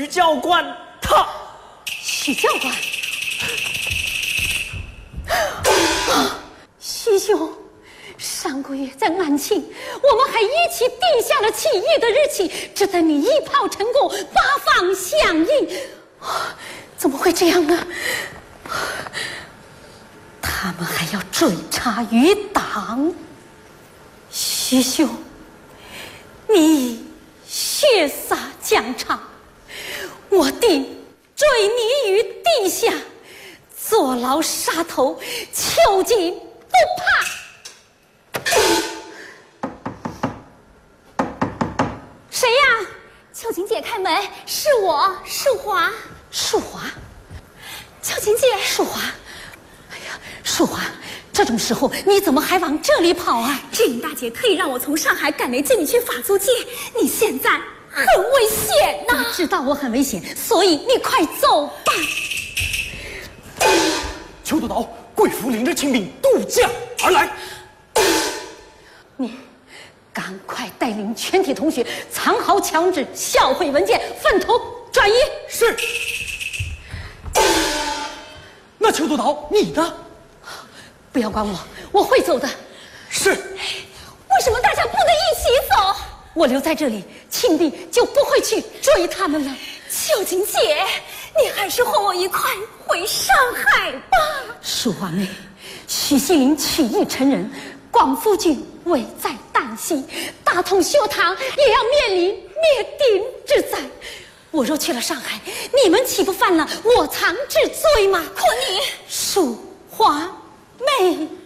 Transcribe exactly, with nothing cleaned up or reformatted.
教官他。 许教官，啊，徐兄，上个月在安庆，我们还一起定下了起义的日期，只等你一炮成功，八方响应。啊，怎么会这样呢？他们还要追查余党。徐兄，你血洒疆场，我定追你于地下，坐牢杀头，囚禁不怕。谁呀？ 秋瑾姐，开门，是我，淑华。 淑华， 秋瑾姐， 淑华，哎呀，淑华，这种时候你怎么还往这里跑啊？ 志颖大姐特意让我从上海赶来接你去法租界，你现在很危险呐！ 我知道我很危险，所以你快走吧。 邱督导，贵府领着清兵渡江而来。 你赶快带领全体同学藏好枪支，销毁文件，分头转移。 是。那邱督导，你呢？ 不要管我，我会走的。 是。 为什么大家不能一起走？ 我留在这里，庆帝就不会去追他们了。 秋瑾姐，你还是和我一块回上海吧。 淑华妹，许西林起义成人，广福郡危在旦夕，大同修堂也要面临灭顶之灾。我若去了上海，你们岂不犯了我藏之罪吗？ 可你， 淑华妹。